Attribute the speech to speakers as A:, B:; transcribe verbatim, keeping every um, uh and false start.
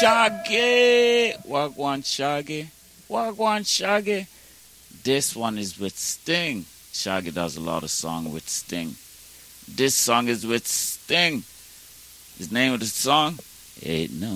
A: Shaggy. Wagwan Shaggy. Wagwan Shaggy. This one is with Sting. Shaggy does a lot of song with Sting. This song is with Sting. His name of the song? Ain't no